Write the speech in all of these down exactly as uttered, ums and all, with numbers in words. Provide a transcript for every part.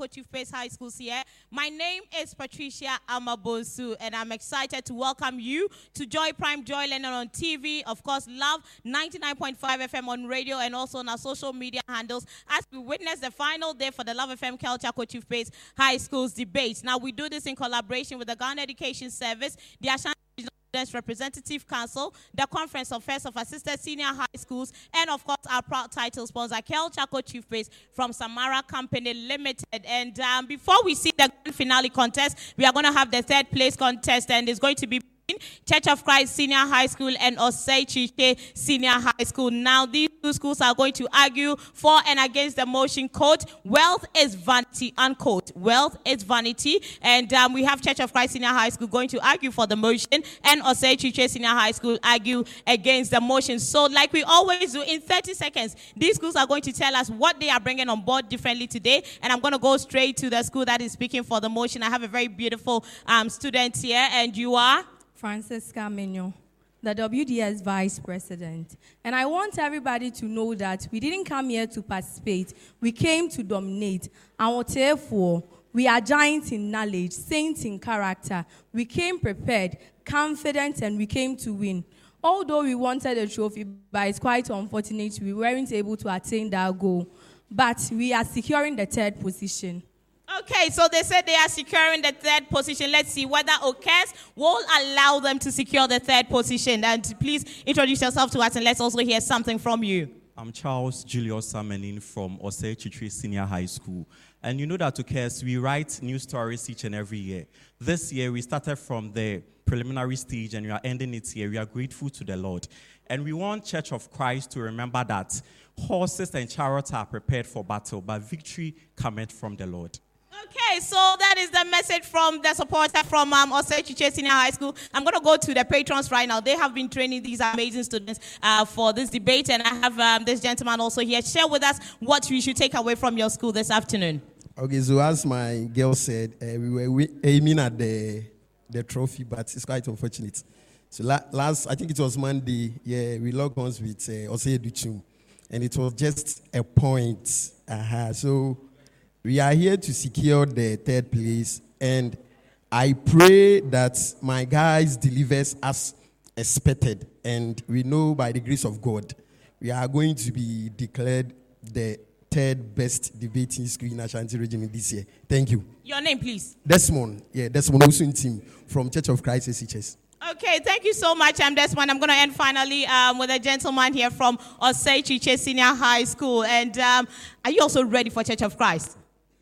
Chief Pace High Schools here. My name is Patricia Amabonsu, and I'm excited to welcome you to Joy Prime, Joy Learning on T V. Of course, Love ninety-nine point five F M on radio and also on our social media handles as we witness the final day for the Love F M Kelchako Chief Pace High Schools debate. Now, we do this in collaboration with the Ghana Education Service, the Ashanti Students Representative Council, the Conference of First of Assisted Senior High Schools, and of course our proud title sponsor, Kelchako Chief Pace from Samara Company Limited. And um, before we see the grand finale contest, we are going to have the third place contest, and it's going to be Church of Christ Senior High School and Osei Chiche Senior High School. Now, these two schools are going to argue for and against the motion code, wealth is vanity, unquote. Wealth is vanity. And um, we have Church of Christ Senior High School going to argue for the motion, and Osei Chiche Senior High School argue against the motion. So, like we always do, in thirty seconds, these schools are going to tell us what they are bringing on board differently today. And I'm going to go straight to the school that is speaking for the motion. I have a very beautiful um, student here, and you are? Francisca Menyo, the W D S Vice President. And I want everybody to know that we didn't come here to participate. We came to dominate. And therefore, we are giants in knowledge, saints in character. We came prepared, confident, and we came to win. Although we wanted a trophy, but it's quite unfortunate we weren't able to attain that goal. But we are securing the third position. Okay, so they said they are securing the third position. Let's see whether Okes will allow them to secure the third position. And please introduce yourself to us, and let's also hear something from you. I'm Charles Julius Samenin from Osei Chiche Senior High School. And you know that Okes, we write new stories each and every year. This year, we started from the preliminary stage, and we are ending it here. We are grateful to the Lord. And we want Church of Christ to remember that horses and chariots are prepared for battle, but victory cometh from the Lord. Okay, so that is the message from the supporter from um, Osei Chiche Senior High School. I'm going to go to the patrons right now. They have been training these amazing students uh, for this debate, and I have um, this gentleman also here. Share with us what you should take away from your school this afternoon. Okay, so as my girl said, uh, we were aiming at the the trophy, but it's quite unfortunate. So la- last, I think it was Monday, yeah, we logged on with uh, Osei Duchum, and it was just a point. Uh-huh. So we are here to secure the third place, and I pray that my guys delivers as expected, and we know by the grace of God, we are going to be declared the third best debating school in Ashanti region this year. Thank you. Your name, please. Desmond, yeah, Desmond Osun team from Church of Christ S H S. Okay, thank you so much, I'm Desmond. I'm going to end finally um, with a gentleman here from Osei Chiche Senior High School. And um, are you also ready for Church of Christ?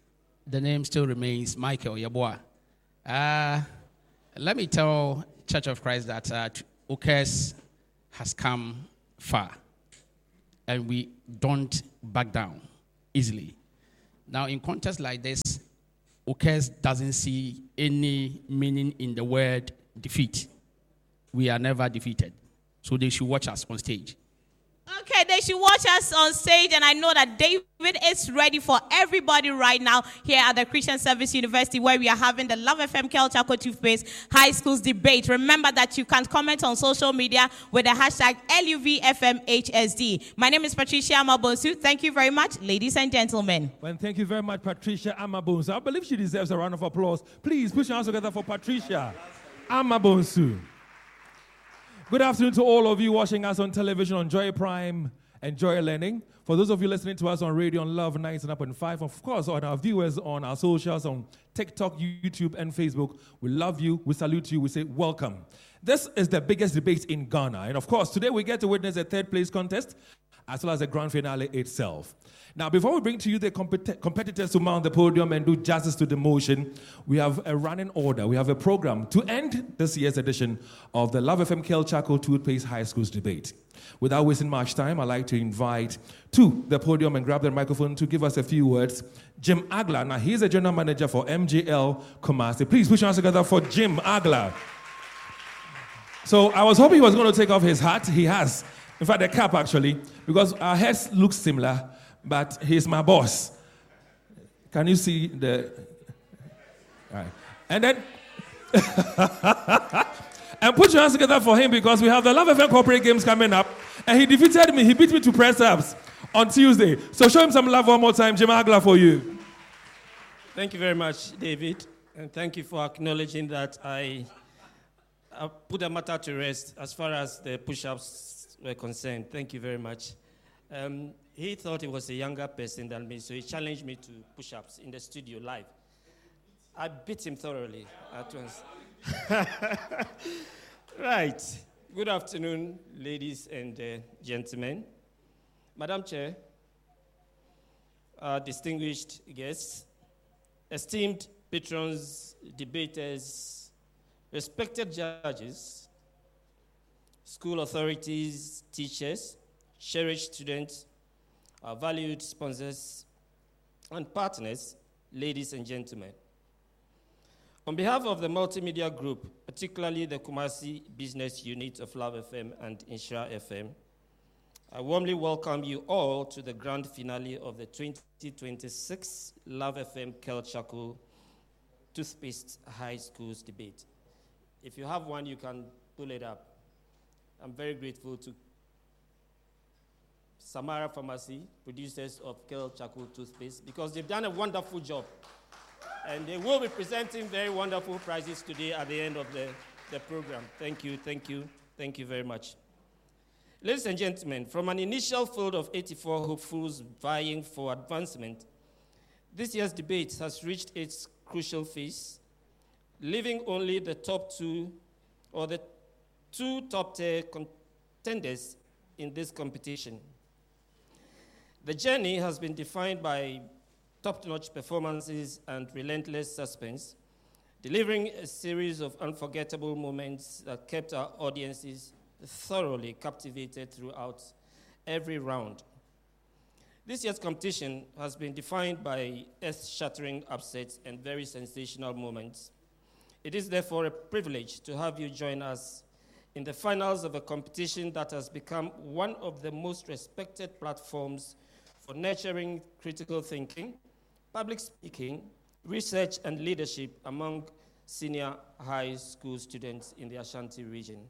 The name still remains Michael Yeboah. Uh, let me tell Church of Christ that uh, Okes has come far, and we don't back down easily. Now, in context like this, Okes doesn't see any meaning in the word defeat. We are never defeated, so they should watch us on stage. Okay, they should watch us on stage, and I know that David is ready for everybody right now here at the Christian Service University, where we are having the Love F M Kelchako Chief Pace High Schools debate. Remember that you can comment on social media with the hashtag L U V F M H S D. My name is Patricia Amabonsu. Thank you very much, ladies and gentlemen. Well, thank you very much, Patricia Amabonsu. I believe she deserves a round of applause. Please put your hands together for Patricia Amabonsu. Good afternoon to all of you watching us on television on Joy Prime and Joy Learning. For those of you listening to us on radio on Love ninety-nine point five, of course, on our viewers on our socials, on TikTok, YouTube, and Facebook, we love you, we salute you, we say welcome. This is the biggest debate in Ghana. And of course, today we get to witness a third place contest as well as the grand finale itself. Now, before we bring to you the compet- competitors to mount the podium and do justice to the motion, we have a running order. We have a program to end this year's edition of the Love F M Kelchako Chief Pace High Schools debate. Without wasting much time, I'd like to invite to the podium and grab the microphone to give us a few words, Jim Agla. Now, he's a general manager for M J L Kumasi. Please put your hands together for Jim Agla. So I was hoping he was going to take off his hat. He has. In fact, the cap, actually, because our heads look similar, but he's my boss. Can you see the... All right. And then... and put your hands together for him, because we have the Love F M Corporate Games coming up, and he defeated me. He beat me to press ups on Tuesday. So show him some love one more time. Jim Agla for you. Thank you very much, David. And thank you for acknowledging that I, I put the matter to rest as far as the push-ups were concerned. Thank you very much. Um, he thought he was a younger person than me, so he challenged me to push-ups in the studio live. I beat him thoroughly at once. Right. Good afternoon, ladies and uh, gentlemen. Madam Chair, uh, distinguished guests, esteemed patrons, debaters, respected judges, school authorities, teachers, cherished students, our valued sponsors, and partners, ladies and gentlemen. On behalf of the multimedia group, particularly the Kumasi business unit of Love F M and Insha F M, I warmly welcome you all to the grand finale of the twenty twenty-six Love F M Kelchaku Toothpaste High Schools debate. If you have one, you can pull it up. I'm very grateful to Samara Pharmacy, producers of Kelchaku Toothpaste, because they've done a wonderful job. And they will be presenting very wonderful prizes today at the end of the, the program. Thank you, thank you, thank you very much. Ladies and gentlemen, from an initial field of eighty-four hopefuls vying for advancement, this year's debate has reached its crucial phase, leaving only the top two, or the two top-tier contenders in this competition. The journey has been defined by top-notch performances and relentless suspense, delivering a series of unforgettable moments that kept our audiences thoroughly captivated throughout every round. This year's competition has been defined by earth-shattering upsets and very sensational moments. It is therefore a privilege to have you join us in the finals of a competition that has become one of the most respected platforms for nurturing critical thinking, public speaking, research, and leadership among senior high school students in the Ashanti region.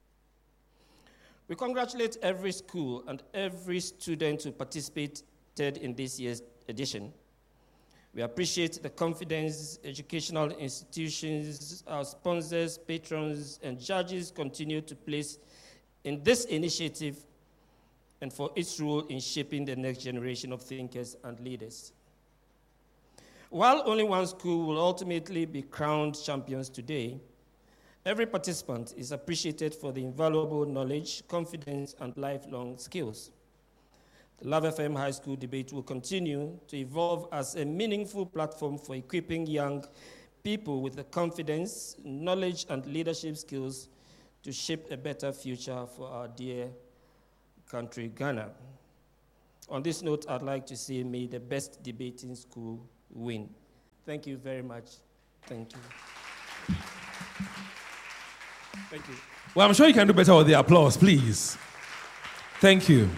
We congratulate every school and every student who participated in this year's edition. We appreciate the confidence educational institutions, our sponsors, patrons, and judges continue to place in this initiative and for its role in shaping the next generation of thinkers and leaders. While only one school will ultimately be crowned champions today, every participant is appreciated for the invaluable knowledge, confidence, and lifelong skills. The Love F M High School debate will continue to evolve as a meaningful platform for equipping young people with the confidence, knowledge, and leadership skills to shape a better future for our dear country, Ghana. On this note, I'd like to say, may the best debating school win. Thank you very much. Thank you. Thank you. Well, I'm sure you can do better with the applause, please. Thank you.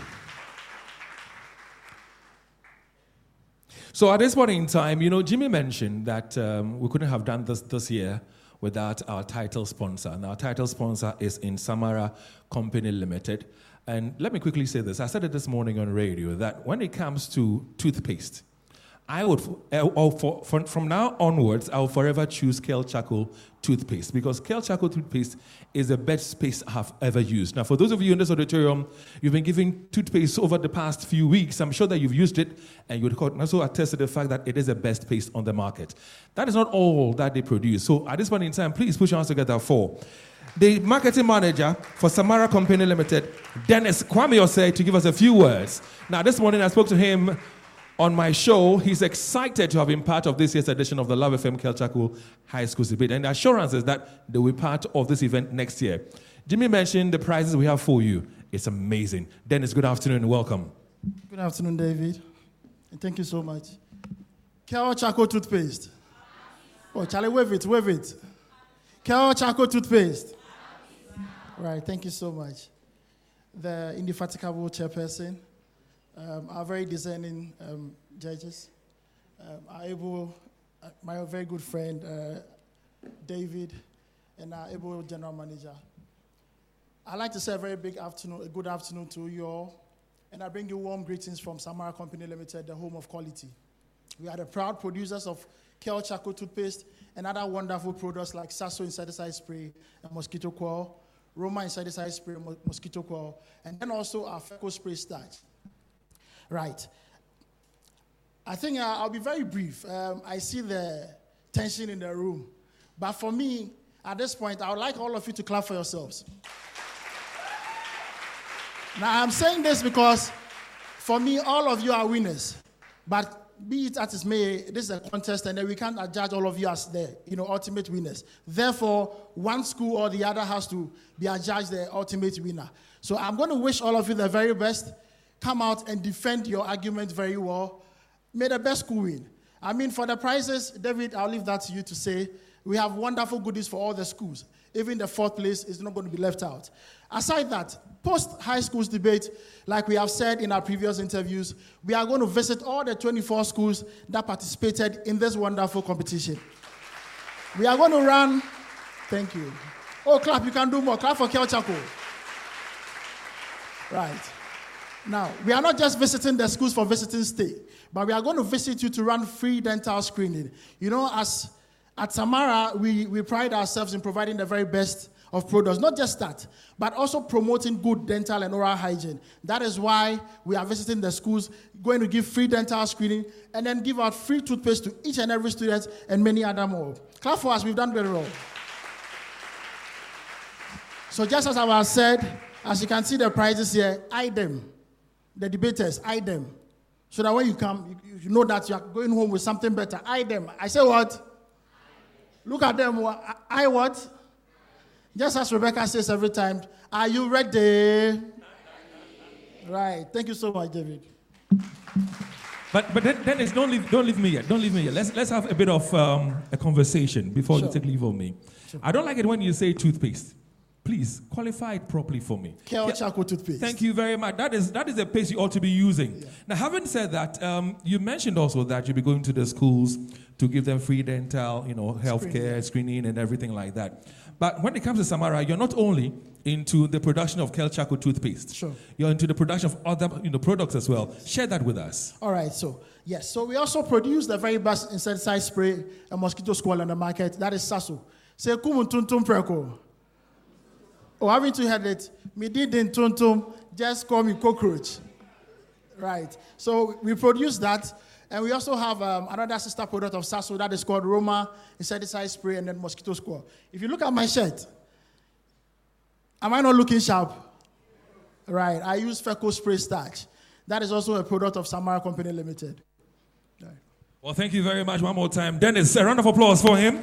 So at this point in time, you know, Jimmy mentioned that um, we couldn't have done this this year without our title sponsor. And our title sponsor is in Samara Company Limited. And let me quickly say this. I said it this morning on radio that when it comes to toothpaste, I would, uh, for, for, from now onwards, I will forever choose Kelchaku toothpaste because Kelchaku toothpaste is the best paste I have ever used. Now, for those of you in this auditorium, you've been giving toothpaste over the past few weeks. I'm sure that you've used it, and you would also attest to the fact that it is the best paste on the market. That is not all that they produce. So at this point in time, please put your hands together for the marketing manager for Samara Company Limited, Dennis Kwame Osei, to give us a few words. Now, this morning I spoke to him on my show. He's excited to have been part of this year's edition of the Love F M Kelchaku High School debate, and the assurance is that they will be part of this event next year. Jimmy mentioned the prizes we have for you. It's amazing. Dennis, good afternoon and welcome. Good afternoon, David. And thank you so much. Kelchaku toothpaste. Oh, Charlie, wave it, wave it. Kelchaku toothpaste. Right, thank you so much. The indefatigable chairperson, um, our very discerning um, judges, um, our able, uh, my very good friend, uh, David, and our able general manager. I'd like to say a very big afternoon, a good afternoon to you all, and I bring you warm greetings from Samara Company Limited, the home of quality. We are the proud producers of Kel Charcoal toothpaste, and other wonderful products like Sasso insecticide spray and mosquito coil, Roma insecticide spray and mosquito coil, and then also our Feco spray starch. Right. I think uh, I'll be very brief. Um, I see the tension in the room. But for me, at this point, I would like all of you to clap for yourselves. Now, I'm saying this because for me, all of you are winners. But be it as it may, this is a contest, and then we can't judge all of you as the you know, ultimate winners. Therefore, one school or the other has to be adjudged the ultimate winner. So I'm going to wish all of you the very best. Come out and defend your argument very well. May the best school win. I mean, for the prizes, David, I'll leave that to you to say. We have wonderful goodies for all the schools. Even the fourth place is not going to be left out. Aside that, post-high schools debate, like we have said in our previous interviews, we are going to visit all the twenty-four schools that participated in this wonderful competition. We are going to run, thank you. Oh, clap, you can do more. Clap for Kel Charcoal. Right. Now, we are not just visiting the schools for visiting stay, but we are going to visit you to run free dental screening. You know, as at Samara, we, we pride ourselves in providing the very best of products. Not just that, but also promoting good dental and oral hygiene. That is why we are visiting the schools, going to give free dental screening, and then give out free toothpaste to each and every student and many other more. Clap for us, we've done very well. So just as I was said, as you can see the prizes here, eye them. The debaters, eye them. So that when you come, you, you know that you are going home with something better. Eye them. I say what? Look at them. I what? Just as Rebecca says every time, are you ready? Right. Thank you so much, David. But but then, Dennis, don't leave don't leave me yet. Don't leave me yet. Let's let's have a bit of um, a conversation before sure. you take leave of me. Sure. I don't like it when you say toothpaste. Please qualify it properly for me. Kel Charcoal toothpaste. Thank you very much. That is that is a paste you ought to be using. Yeah. Now, having said that, um, you mentioned also that you'll be going to the schools to give them free dental, you know, healthcare, screening. screening, and everything like that. But when it comes to Samara, you're not only into the production of Kel Charcoal toothpaste. Sure. You're into the production of other you know, products as well. Share that with us. All right. So, yes. So we also produce the very best insecticide spray and mosquito squall on the market. That is Sasso. Say, kumuntuntum preko. Oh, haven't you heard it? Me didn't tuntum, just call me cockroach. Right. So we produce that. And we also have um, another sister product of Sasso that is called Roma insecticide spray and then mosquito squall. If you look at my shirt, am I not looking sharp? Right. I use Feco spray starch. That is also a product of Samara Company Limited. Right. Well, thank you very much one more time. Dennis, a round of applause for him.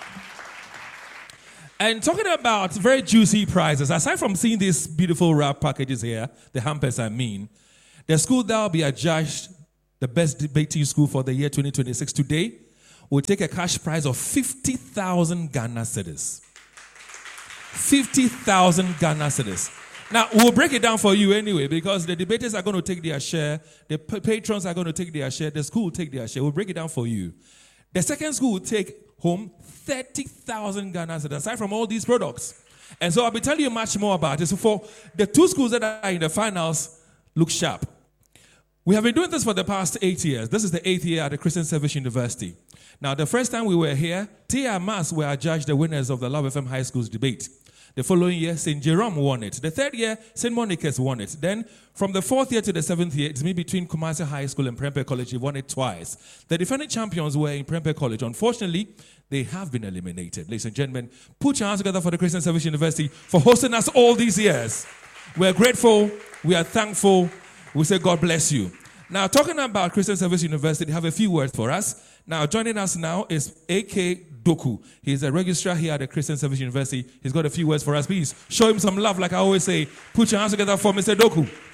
And talking about very juicy prizes, aside from seeing these beautiful wrap packages here, the hampers I mean, the school that will be adjudged the best debating school for the year twenty twenty-six today will take a cash prize of fifty thousand Ghana cedis. fifty thousand Ghana cedis. Now, we'll break it down for you anyway, because the debaters are going to take their share, the patrons are going to take their share, the school will take their share. We'll break it down for you. The second school will take home thirty thousand Ghana cedis, aside from all these products. And so I'll be telling you much more about it. So for the two schools that are in the finals, look sharp. We have been doing this for the past eight years. This is the eighth year at the Christian Service University. Now, the first time we were here, T R Mas were adjudged the winners of the Love F M High Schools debate. The following year, Saint Jerome won it. The third year, Saint Monica's won it. Then, from the fourth year to the seventh year, it's me between Kumasi High School and Prempeh College. They won it twice. The defending champions were in Prempeh College. Unfortunately, they have been eliminated. Ladies and gentlemen, put your hands together for the Christian Service University for hosting us all these years. We're grateful. We are thankful. We say God bless you. Now, talking about Christian Service University, they have a few words for us. Now, joining us now is A K Doku. He's a registrar here at the Christian Service University. He's got a few words for us. Please show him some love, like I always say. Put your hands together for Mister Doku.